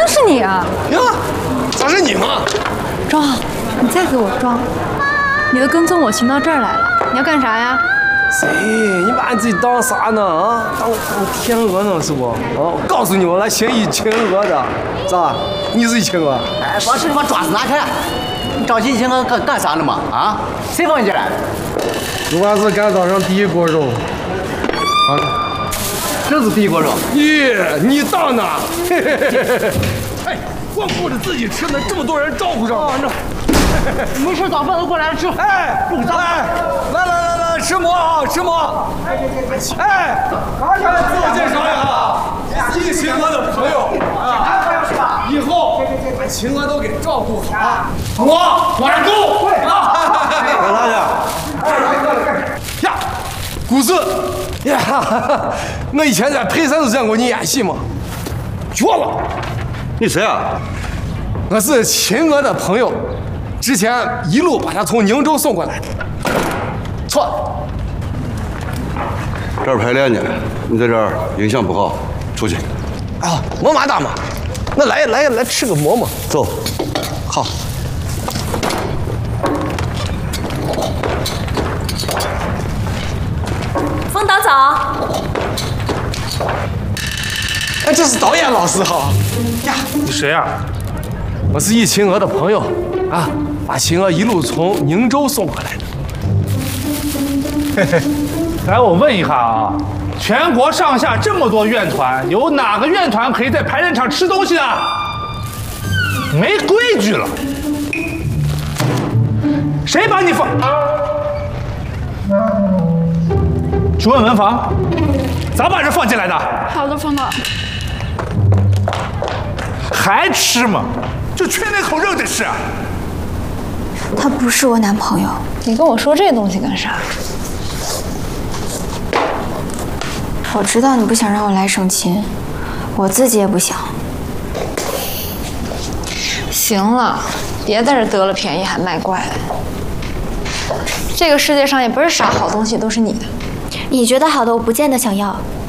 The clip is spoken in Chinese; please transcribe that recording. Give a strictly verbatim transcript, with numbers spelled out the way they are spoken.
就是你啊！ 呀，咋是你嘛？ 庄，你再给我装！你都跟踪我寻到这儿来了，你要干啥呀？ 谁？你把你自己当啥呢？啊，当当天鹅呢是不？啊，我告诉你，我来学一擒鹅的，咋？你是一擒鹅？ 哎，光是你把爪子拿开！你着急一擒鹅干干啥呢嘛？啊？谁放你进来？ 主管是赶早上第一锅肉。啊， 这是第一锅肉。 咦，你当呢？嘿嘿嘿嘿嘿。哎，光顾着自己吃呢，这么多人招呼上。这。 没事，早饭都过来吃。 哎，不脏。哎，来来来来，吃馍啊，吃馍。哎，自我介绍呀，一擒鹅的朋友啊，以后把擒鹅都给照顾好。我管够啊！ 干啥去？呀，古四呀，我以前在沛山都见过你演戏嘛，绝了！ 你谁啊？ 我是秦娥的朋友，之前一路把他从宁州送过来的。错。 这儿排练呢，你在这儿影响不好，出去。 啊，馍麻大妈，那来来来吃个馍馍， 走。 好。 风导早。 哎，这是导演老师好呀。 你谁呀？ 我是易秦娥的朋友啊，把秦娥一路从宁州送过来的。 嘿嘿，来，我问一下啊，全国上下这么多院团，有哪个院团可以在排练场吃东西的？没规矩了。谁把你放？去问文房，咋把人放进来的？ 好的，风导。 还吃吗？就缺那口肉的事。 他不是我男朋友，你跟我说这东西干啥？我知道你不想让我来省亲，我自己也不想。行了，别在这得了便宜还卖乖了。这个世界上也不是啥好东西都是你的。 你觉得好的，我不见得想要。